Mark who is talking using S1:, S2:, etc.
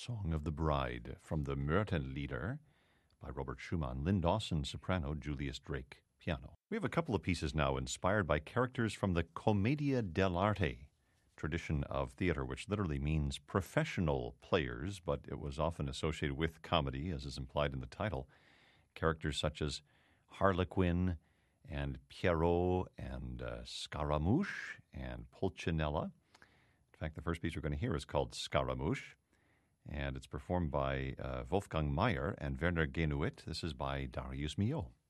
S1: Song of the Bride from the Myrtenlieder by Robert Schumann, Lynn Dawson, soprano, Julius Drake, piano. We have a couple of pieces now inspired by characters from the Commedia dell'arte tradition of theater, which literally means professional players, but it was often associated with comedy, as is implied in the title. Characters such as Harlequin and Pierrot and Scaramouche and Pulcinella. In fact, the first piece we're going to hear is called Scaramouche, and it's performed by Wolfgang Mayer and Werner Genuit. This is by Darius Milhaud.